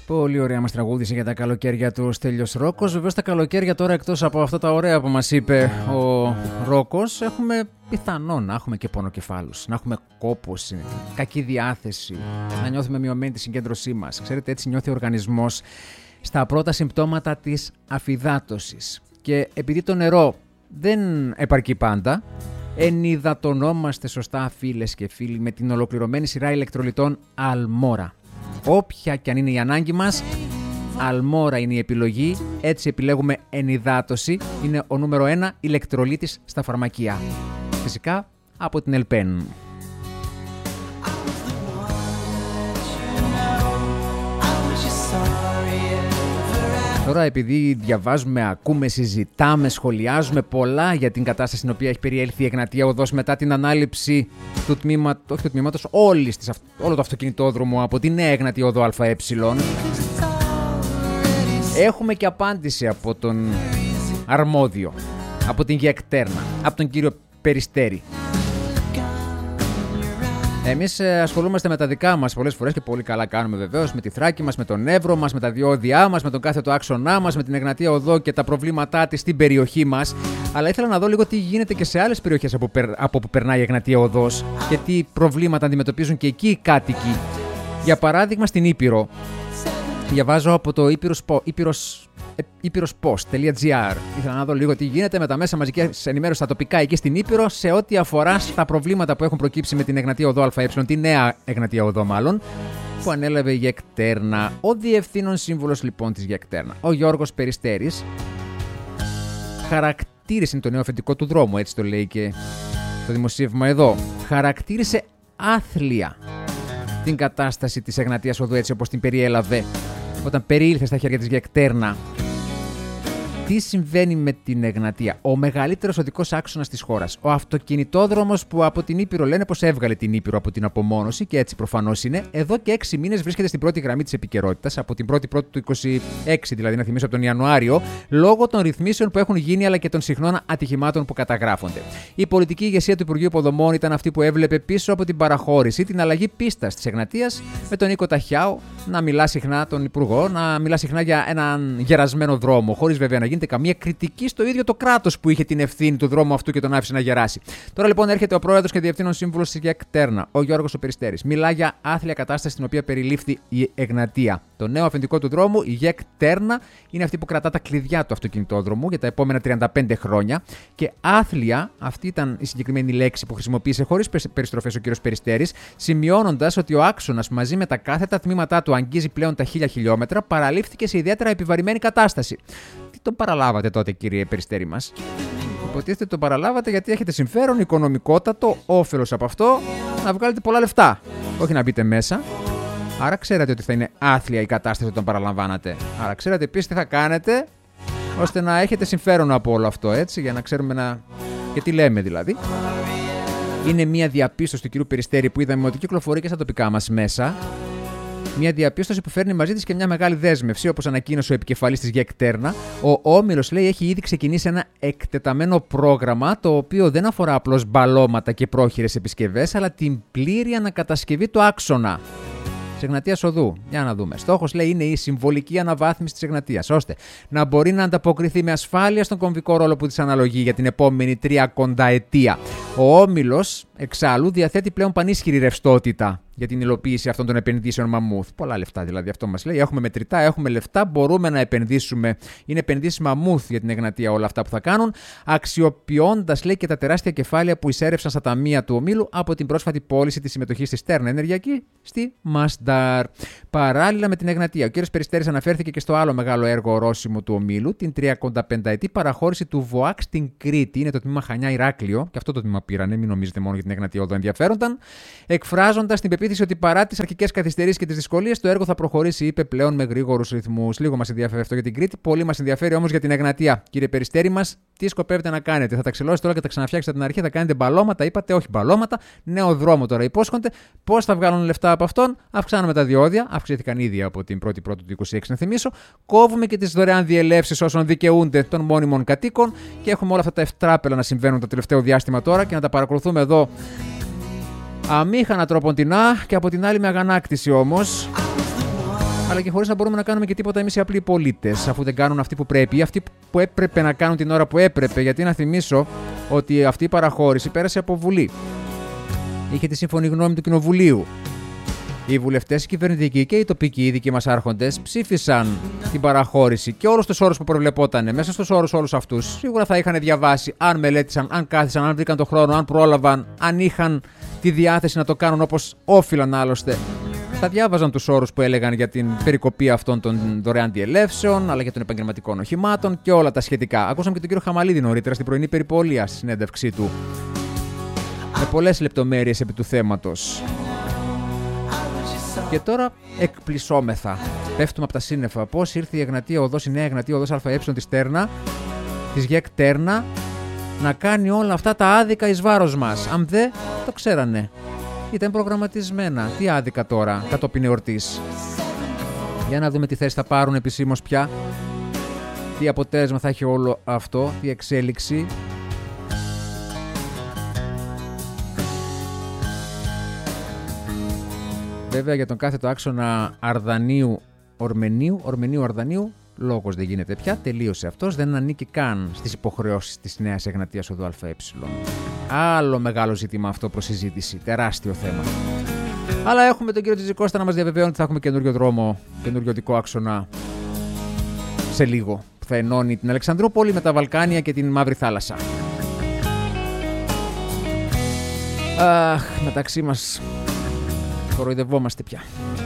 Πολύ ωραία μας τραγούδισε για τα καλοκαίρια του Στέλιος Ρόκος. Βεβαίως τα καλοκαίρια τώρα, εκτός από αυτά τα ωραία που μας είπε ο Ρόκος, έχουμε πιθανόν να έχουμε και πονοκεφάλους, να έχουμε κόπωση, κακή διάθεση, να νιώθουμε μειωμένη τη συγκέντρωσή μας. Ξέρετε, έτσι νιώθει ο οργανισμός στα πρώτα συμπτώματα της αφυδάτωσης. Και επειδή το νερό δεν επαρκεί πάντα, ενυδατωνόμαστε σωστά, φίλες και φίλοι, με την ολοκληρωμένη σειρά ηλεκτρολιτών Αλμόρα. Όποια και αν είναι η ανάγκη μας, Αλμόρα είναι η επιλογή. Έτσι επιλέγουμε ενυδάτωση. Είναι ο νούμερο 1 ηλεκτρολίτης στα φαρμακεία. Φυσικά από την Ελπέν. Τώρα, επειδή διαβάζουμε, ακούμε, συζητάμε, σχολιάζουμε πολλά για την κατάσταση στην οποία έχει περιέλθει η Εγνατία Οδός μετά την ανάληψη του τμήματος, όλο το αυτοκινητόδρομο από την νέα Εγνατία Οδό ΑΕ, έχουμε και απάντηση από τον αρμόδιο, από την ΓΕΚΤΕΡΝΑ, από τον κύριο Περιστέρη. Εμείς ασχολούμαστε με τα δικά μας πολλές φορές και πολύ καλά κάνουμε βεβαίως, με τη Θράκη μας, με τον Εύρο μας, με τα διόδια μας, με τον κάθετο άξονά μας, με την Εγνατία Οδό και τα προβλήματά της στην περιοχή μας. Αλλά ήθελα να δω λίγο τι γίνεται και σε άλλες περιοχές από που περνάει η Εγνατία Οδός και τι προβλήματα αντιμετωπίζουν και εκεί οι κάτοικοι. Για παράδειγμα, στην Ήπειρο, διαβάζω από το epirospost.gr. Ήθελα να δω λίγο τι γίνεται με τα μέσα μαζικής ενημέρωσης στα τοπικά εκεί στην Ήπειρο σε ό,τι αφορά στα προβλήματα που έχουν προκύψει με την Εγνατία Οδό ΑΕ, τη νέα Εγνατία Οδό μάλλον, που ανέλαβε η ΓΕΚΤΕΡΝΑ. Ο διευθύνων σύμβουλος λοιπόν της ΓΕΚΤΕΡΝΑ, ο Γιώργος Περιστέρης, χαρακτήρισε το νέο αφεντικό του δρόμου, έτσι το λέει και το δημοσίευμα εδώ. Χαρακτήρισε άθλια την κατάσταση της Εγνατίας Οδού έτσι όπως την περιέλαβε όταν περιήλθε στα χέρια της ΓΕΚΤΕΡΝΑ. Τι συμβαίνει με την Εγνατία? Ο μεγαλύτερος οδικός άξονας της χώρας. Ο αυτοκινητόδρομος που από την Ήπειρο λένε πως έβγαλε την Ήπειρο από την απομόνωση και έτσι προφανώς είναι. Εδώ και 6 μήνες βρίσκεται στην πρώτη γραμμή της επικαιρότητας, από την 1η Πρώτη του 26, δηλαδή να θυμίσω από τον Ιανουάριο, λόγω των ρυθμίσεων που έχουν γίνει αλλά και των συχνών ατυχημάτων που καταγράφονται. Η πολιτική ηγεσία του Υπουργείου Υποδομών ήταν αυτή που έβλεπε πίσω από την παραχώρηση την αλλαγή πίστας της Εγνατίας, με τον Νίκο Ταχιάου να μιλά συχνά, τον Υπουργό, να μιλά συχνά για έναν γερασμένο δρόμο, χωρίς βέβαια να γίνεται καμία κριτική στο ίδιο το κράτος που είχε την ευθύνη του δρόμου αυτού και τον άφησε να γεράσει. Τώρα λοιπόν έρχεται ο πρόεδρος και διευθύνων σύμβουλος της ΓΕΚΤΕΡΝΑ, ο Γιώργος Περιστέρης. Μιλά για άθλια κατάσταση στην οποία περιλήφθη η Εγνατία. Το νέο αφεντικό του δρόμου, η ΓΕΚΤΕΡΝΑ, είναι αυτή που κρατά τα κλειδιά του αυτοκινητόδρομου για τα επόμενα 35 χρόνια. Και άθλια, αυτή ήταν η συγκεκριμένη λέξη που χρησιμοποίησε χωρίς περιστροφές ο κ. Περιστέρης, σημειώνοντας ότι ο άξονας μαζί με τα κάθετα τμήματά του αγγίζει πλέον τα 1000 χιλιόμετρα, παραλήφθηκε σε ιδιαίτερα επιβαρημένη κατάσταση. Τι τον παραλάβατε τότε, κύριε Περιστέρη μας? Υποτίθεται τον παραλάβατε γιατί έχετε συμφέρον οικονομικότατο, όφελος από αυτό, να βγάλετε πολλά λεφτά. Όχι να μπείτε μέσα. Άρα ξέρατε ότι θα είναι άθλια η κατάσταση όταν παραλαμβάνατε. Άρα ξέρατε επίσης τι θα κάνετε ώστε να έχετε συμφέρον από όλο αυτό, έτσι, για να ξέρουμε και τι λέμε δηλαδή. Είναι μια διαπίστωση του κ. Περιστέρη που είδαμε ότι κυκλοφορεί και στα τοπικά μας μέσα. Μια διαπίστωση που φέρνει μαζί της και μια μεγάλη δέσμευση, όπως ανακοίνωσε ο επικεφαλής της ΓΕΚΤΕΡΝΑ. Ο Όμιλος, λέει, έχει ήδη ξεκινήσει ένα εκτεταμένο πρόγραμμα, το οποίο δεν αφορά απλώς μπαλώματα και πρόχειρες επισκευές, αλλά την πλήρη ανακατασκευή του άξονα της Εγνατίας Οδού. Για να δούμε. Στόχος, λέει, είναι η συμβολική αναβάθμιση της Εγνατίας, ώστε να μπορεί να ανταποκριθεί με ασφάλεια στον κομβικό ρόλο που της αναλογεί για την επόμενη 30 ετία. Ο Όμιλος, εξάλλου, διαθέτει πλέον πανίσχυρη ρευστότητα για την υλοποίηση αυτών των επενδύσεων μαμούθ. Πολλά λεφτά δηλαδή, αυτό μας λέει. Έχουμε μετρητά, έχουμε λεφτά, μπορούμε να επενδύσουμε. Είναι επενδύσεις μαμούθ για την Εγνατία όλα αυτά που θα κάνουν, αξιοποιώντας, λέει, και τα τεράστια κεφάλαια που εισέρευσαν στα ταμεία του ομίλου από την πρόσφατη πώληση της συμμετοχής της Στέρνα Ενεργειακή στη Μάσνταρ. Παράλληλα με την Εγνατία, ο κ. Περιστέρης αναφέρθηκε και στο άλλο μεγάλο έργο ορόσημο του ομίλου, την 35ετή παραχώρηση του ΒΟΑΚ στην Κρήτη. Είναι το τμήμα Χανιά-Ηράκλειο, και αυτό το τμήμα πήρανε, μην νομίζετε μόνο για την Εγνατία Οδό ενδιαφέρονταν, εκφράζοντας την πεποίθηση ότι παρά τις αρχικές καθυστερήσεις και τις δυσκολίες, το έργο θα προχωρήσει, είπε, πλέον με γρήγορους ρυθμούς. Λίγο μας ενδιαφέρει αυτό για την Κρήτη, πολύ μας ενδιαφέρει όμως για την Εγνατία. Κύριε Περιστέρη μας, τι σκοπεύετε να κάνετε? Θα τα ξυλώσετε όλα και τα ξαναφτιάξετε από την αρχή? Θα κάνετε μπαλώματα? Είπατε όχι μπαλώματα. Νέο δρόμο τώρα υπόσχονται. Πώς θα βγάλουν λεφτά από αυτόν? Αυξάνουμε τα διόδια. Αυξήθηκαν ήδη από την 1η Πρώτη του 26, να θυμίσω. Κόβουμε και τις δωρεάν διελεύσεις όσων δικαιούνται των μόνιμων κατοίκων. Και έχουμε όλα αυτά τα ευτράπελα να συμβαίνουν το τελευταίο διάστημα τώρα και να τα παρακολουθούμε εδώ αμήχανα τροποντινά και από την άλλη με αγανάκτηση όμως. αλλά και χωρίς να μπορούμε να κάνουμε και τίποτα εμείς οι απλοί πολίτες, αφού δεν κάνουν αυτοί που πρέπει ή αυτοί που έπρεπε να κάνουν την ώρα που έπρεπε. Γιατί να θυμίσω ότι αυτή η παραχώρηση πέρασε από Βουλή. Είχε τη σύμφωνη γνώμη του Κοινοβουλίου. Οι βουλευτές, οι κυβερνητικοί και οι τοπικοί, οι δικοί μας άρχοντες, ψήφισαν την παραχώρηση και όλους τους όρους που προβλεπόταν. Μέσα στους όρους όλους αυτούς, σίγουρα θα είχαν διαβάσει, αν μελέτησαν, αν κάθισαν, αν βρήκαν τον χρόνο, αν πρόλαβαν, αν είχαν τη διάθεση να το κάνουν όπως όφυλαν άλλωστε. Θα διάβαζαν τους όρους που έλεγαν για την περικοπή αυτών των δωρεάν διελεύσεων, αλλά και των επαγγελματικών οχημάτων και όλα τα σχετικά. Ακούσαμε και τον κύριο Χαμαλίδη νωρίτερα στην πρωινή περιπολία στη συνέντευξή του. Με πολλές λεπτομέρειες επί του θέματος. Και τώρα εκπλησόμεθα. Πέφτουμε από τα σύννεφα. Πώς ήρθε η Εγνατία Οδός, η νέα Εγνατία Οδός ΑΕ της Τέρνα, της ΓΕΚ Τέρνα, να κάνει όλα αυτά τα άδικα εις βάρος μας. Αν δεν το ξέρανε. Ήταν προγραμματισμένα. Τι άδικα τώρα, κατόπιν εορτής. Για να δούμε τι θέση θα πάρουν επισήμως πια. Τι αποτέλεσμα θα έχει όλο αυτό, τι εξέλιξη. Βέβαια για τον κάθετο άξονα Ορμενίου-Αρδανίου, λόγος δεν γίνεται πια, τελείωσε αυτός, δεν ανήκει καν στις υποχρεώσεις της νέας Εγνατίας Οδού ΑΕ. Άλλο μεγάλο ζήτημα αυτό προς συζήτηση, τεράστιο θέμα. Αλλά έχουμε τον κύριο Τζιτζικώστα να μας διαβεβαιώνει ότι θα έχουμε καινούριο δρόμο, καινούριο οδικό άξονα σε λίγο, που θα ενώνει την Αλεξανδρούπολη με τα Βαλκάνια και την Μαύρη Θάλασσα. Αχ, μεταξύ μας κοροϊδευόμαστε πια.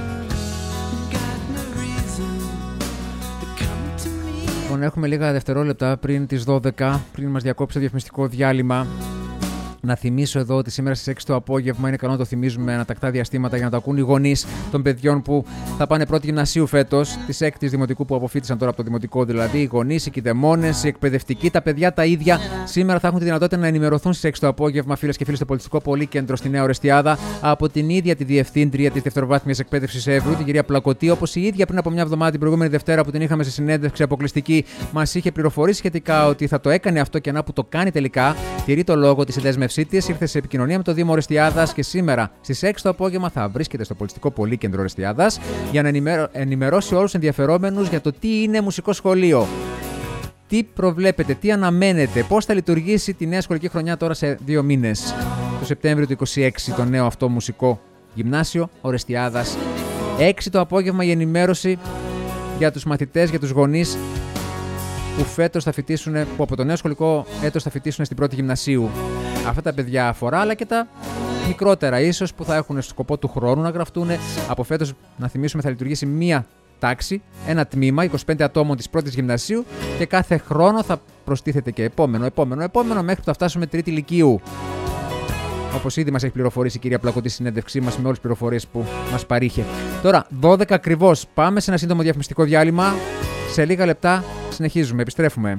Λοιπόν, έχουμε λίγα δευτερόλεπτα πριν τις 12, πριν μας διακόψει το διαφημιστικό διάλειμμα. Να θυμίσω εδώ ότι σήμερα στις 6 το απόγευμα είναι καλό να το θυμίζουμε ανατακτά διαστήματα για να το ακούν οι γονείς των παιδιών που θα πάνε πρώτη γυμνασίου φέτος, της 6ης Δημοτικού που αποφοίτησαν τώρα από το Δημοτικό, δηλαδή οι γονείς, οι κηδεμόνες, οι εκπαιδευτικοί, τα παιδιά τα ίδια. Σήμερα θα έχουν τη δυνατότητα να ενημερωθούν στις 6 το απόγευμα, φίλες και φίλοι, στο Πολιτιστικό Πολύκεντρο στη Νέα Ορεστιάδα, από την ίδια τη Διευθύντρια της Δευτεροβάθμιας Εκπαίδευσης Εύρου, την κυρία Πλακωτή, όπως η ίδια πριν από μια εβδομάδα την προηγούμενη Δευτέρα που την είχαμε σε συνέντευξη αποκλειστική, μας είχε πληροφορήσει σχετικά ότι θα το έκανε αυτό και να που το κάνει τελικά, τηρεί το λόγο της δέσμευσής της, ήρθε σε επικοινωνία με το Δήμο Ορεστιάδας και σήμερα στις 6 το απόγευμα θα βρίσκεται στο Πολιτιστικό Πολύκεντρο Ορεστιάδας για να ενημερώσει όλους τους ενδιαφερόμενους για το τι είναι μουσικό σχολείο. Τι προβλέπετε, τι αναμένετε, πώς θα λειτουργήσει τη νέα σχολική χρονιά τώρα σε 2 μήνες. Το Σεπτέμβριο του 2026 το νέο αυτό μουσικό γυμνάσιο Ορεστιάδας. 6 το απόγευμα η ενημέρωση για τους μαθητές, για τους γονείς που φέτος θα φοιτήσουν, που από το νέο σχολικό έτος θα φοιτήσουν στην πρώτη γυμνασίου. Αυτά τα παιδιά αφορά, αλλά και τα μικρότερα ίσως που θα έχουν σκοπό του χρόνου να γραφτούν. Από φέτος, να θυμίσουμε, θα λειτουργήσει μία τάξη, ένα τμήμα 25 ατόμων της πρώτης γυμνασίου και κάθε χρόνο θα προστίθεται και επόμενο μέχρι που θα φτάσουμε τρίτη λυκείου. Όπως ήδη μας έχει πληροφορήσει η κυρία Πλακωτή στη συνέντευξή μας με όλες τις πληροφορίες που μας παρήχε. Τώρα, 12 ακριβώς. Πάμε σε ένα σύντομο διαφημιστικό διάλειμμα. Σε λίγα λεπτά συνεχίζουμε, επιστρέφουμε.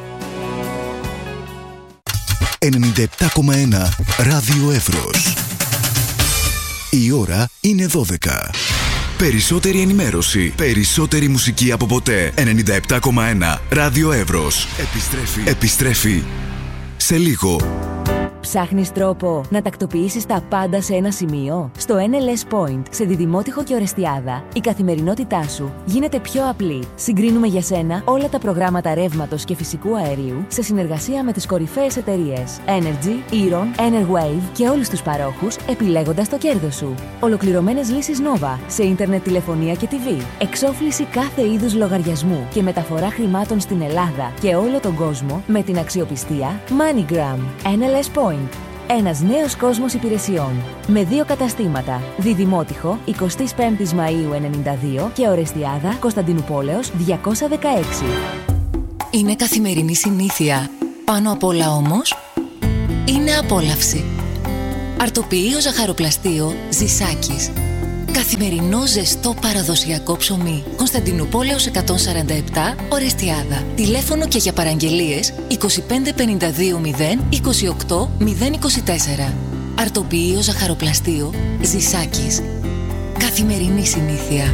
97,1 Ράδιο Εύρος. Η ώρα είναι 12. Περισσότερη ενημέρωση, περισσότερη μουσική από ποτέ. 97,1 Ράδιο Εύρος. Επιστρέφει σε λίγο. Ψάχνεις τρόπο να τακτοποιήσεις τα πάντα σε ένα σημείο? Στο NLS Point, σε Διδημότυχο και Ορεστιάδα, η καθημερινότητά σου γίνεται πιο απλή. Συγκρίνουμε για σένα όλα τα προγράμματα ρεύματος και φυσικού αερίου σε συνεργασία με τις κορυφαίες εταιρείες Energy, Eron, Enerwave και όλους τους παρόχους, επιλέγοντας το κέρδος σου. Ολοκληρωμένες λύσεις Nova σε ίντερνετ, τηλεφωνία και TV. Εξόφληση κάθε είδους λογαριασμού και μεταφορά χρημάτων στην Ελλάδα και όλο τον κόσμο με την αξιοπιστία MoneyGram. NLS Point. Ένας νέος κόσμος υπηρεσιών. Με 2 καταστήματα. Διδημότυχο, 25 Μαΐου 92 και Ορεστιάδα, Κωνσταντινουπόλεως 216. Είναι καθημερινή συνήθεια. Πάνω απ' όλα όμως, είναι απόλαυση. Αρτοποιείο ζαχαροπλαστείο Ζησάκης. Καθημερινό ζεστό παραδοσιακό ψωμί. Κωνσταντινουπόλεως 147, Ορεστιάδα. Τηλέφωνο και για παραγγελίες 25 52 0 28 024. Αρτοποιείο ζαχαροπλαστείο Ζησάκης. Καθημερινή συνήθεια.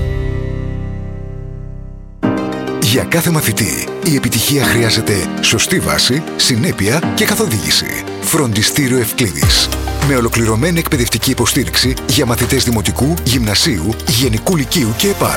Για κάθε μαθητή, η επιτυχία χρειάζεται σωστή βάση, συνέπεια και καθοδήγηση. Φροντιστήριο Ευκλήδης. Με ολοκληρωμένη εκπαιδευτική υποστήριξη για μαθητές δημοτικού, γυμνασίου, γενικού λυκείου και ΕΠΑΛ.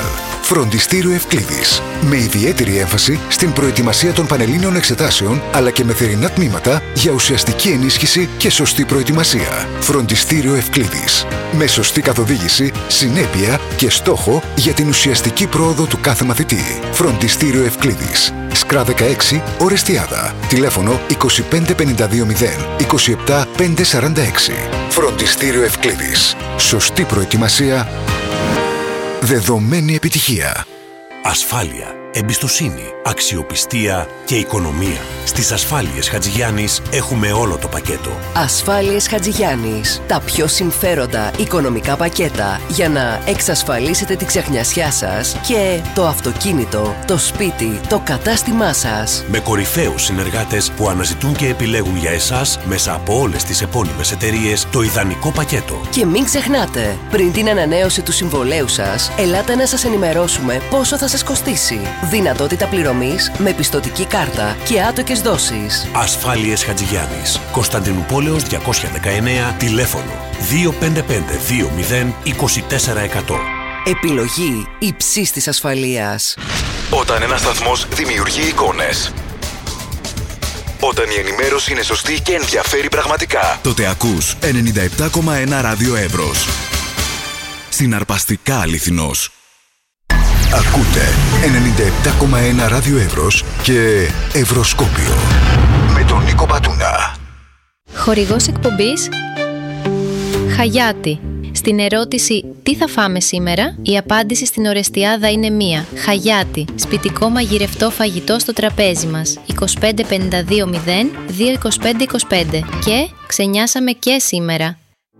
Φροντιστήριο Ευκλήδης. Με ιδιαίτερη έμφαση στην προετοιμασία των πανελλήνιων εξετάσεων, αλλά και με θερινά τμήματα για ουσιαστική ενίσχυση και σωστή προετοιμασία. Φροντιστήριο Ευκλήδης. Με σωστή καθοδήγηση, συνέπεια και στόχο για την ουσιαστική πρόοδο του κάθε μαθητή. Φροντιστήριο Ευκλήδης. Σκρά 16, Ορεστιάδα. Τηλέφωνο 25520 27546. Φροντιστήριο Ευκλήδης. Σωστή προετοιμασία, δεδομένη επιτυχία. Ασφάλεια, εμπιστοσύνη, αξιοπιστία και οικονομία. Στις Ασφάλειες Χατζηγιάννης έχουμε όλο το πακέτο. Ασφάλειες Χατζηγιάννης. Τα πιο συμφέροντα οικονομικά πακέτα για να εξασφαλίσετε τη ξεχνιασιά σας και το αυτοκίνητο, το σπίτι, το κατάστημά σας. Με κορυφαίους συνεργάτες που αναζητούν και επιλέγουν για εσάς μέσα από όλες τις επώνυμες εταιρείες το ιδανικό πακέτο. Και μην ξεχνάτε, πριν την ανανέωση του συμβολέου σας, ελάτε να σας ενημερώσουμε πόσο θα σας κοστίσει. Δυνατότητα πληρωμής με πιστωτική κάρτα και άτοκες δόσεις. Ασφάλειες Χατζηγιάννης. Κωνσταντινούπολεως 219, τηλέφωνο 25520 2400. Επιλογή υψής της ασφαλείας. Όταν ένας σταθμός δημιουργεί εικόνες, όταν η ενημέρωση είναι σωστή και ενδιαφέρει πραγματικά, τότε ακούς 97,1 ράδιο Εύρος. Συναρπαστικά αληθινός. ακούτε 97,1 ράδιο Εύρος και Ευρωσκόπιο με τον Νίκο Πατούνα. Χορηγός εκπομπής Χαγιάτι. Στην ερώτηση «Τι θα φάμε σήμερα?» η απάντηση στην Ορεστιάδα είναι μία. Χαγιάτι. Σπιτικό μαγειρευτό φαγητό στο τραπέζι μας. 25520 22525. Και ξενιάσαμε και σήμερα.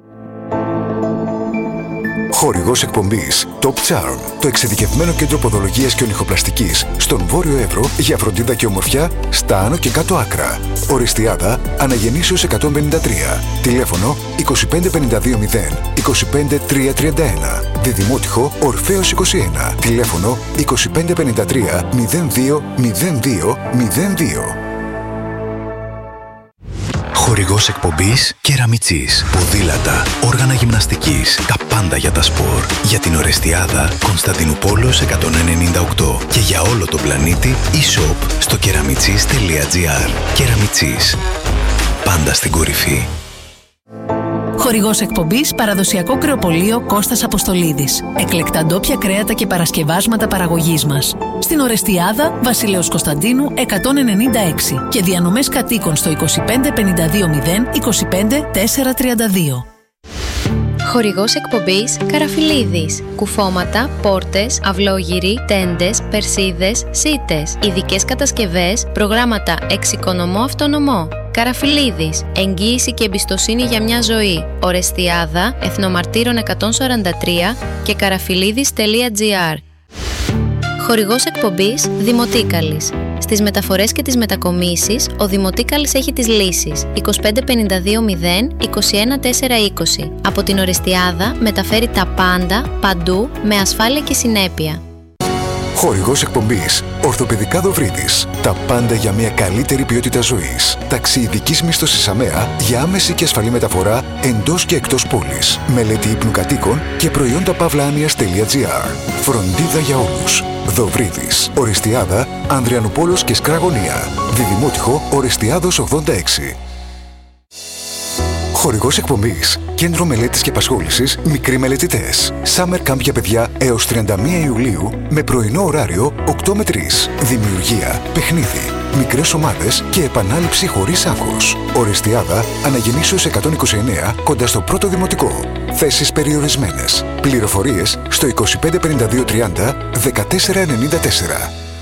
Χορηγός εκπομπής Top Charm, το εξειδικευμένο κέντρο ποδολογίας και ονυχοπλαστικής στον Βόρειο Εύρο για φροντίδα και ομορφιά στα άνω και κάτω άκρα. Ορεστιάδα, Αναγεννήσεως 153. Τηλέφωνο 25520 25331. Διδημότυχο Ορφέως 21. Τηλέφωνο 2553 02 02 02. Χορηγός εκπομπής Κεραμιτσής. Ποδήλατα, όργανα γυμναστικής, τα πάντα για τα σπορ. Για την Ορεστιάδα, Κωνσταντινούπολεως 198. Και για όλο τον πλανήτη, e-shop στο keramitzis.gr. Κεραμιτσής. Πάντα στην κορυφή. Χορηγός εκπομπής παραδοσιακό κρεοπωλείο Κώστας Αποστολίδης. Εκλεκτά ντόπια κρέατα και παρασκευάσματα παραγωγής μας. Στην Ορεστιάδα, Βασιλέως Κωνσταντίνου 196 και διανομές κατοίκων στο 25520 25432. Χορηγός εκπομπής Καραφιλίδης. Κουφώματα, πόρτες, αυλόγυροι, τέντες, περσίδες, σίτες. Ειδικές κατασκευές, προγράμματα εξοικονομώ αυτονομώ. Καραφιλίδης. Εγγύηση και εμπιστοσύνη για μια ζωή. Ορεστιάδα, Εθνομαρτύρων 143 και καραφιλίδης.gr. Χορηγός εκπομπής Δημοτίκαλης. Στις μεταφορές και τις μετακομίσεις, ο Δημοτίκαλης έχει τις λύσεις. 25520 21420. Από την Ορεστιάδα μεταφέρει τα πάντα, παντού, με ασφάλεια και συνέπεια. Χορηγός εκπομπής Ορθοπαιδικά Δοβρίδης. Τα πάντα για μια καλύτερη ποιότητα ζωής. Ταξί ειδικής μίσθωσης ΑΜΕΑ για άμεση και ασφαλή μεταφορά εντός και εκτός πόλης. Μελέτη ύπνου κατοίκων και προϊόντα pavlanias.gr. Φροντίδα για όλους. Δοβρίδης. Ορεστιάδα, Ανδριανουπόλεως και Σκραγωνία. Διδημότυχο Ορεστιάδος 86. Χορηγός εκπομπής Κέντρο Μελέτης και Απασχόλησης Μικροί Μελετητές. Summer Camp για παιδιά έως 31 Ιουλίου με πρωινό ωράριο 8 με 3. Δημιουργία, παιχνίδι, μικρές ομάδες και επανάληψη χωρίς άγχος. Ορεστιάδα, Αναγεννήσεως 129 κοντά στο πρώτο δημοτικό. Θέσεις περιορισμένες. Πληροφορίες στο 255230 1494.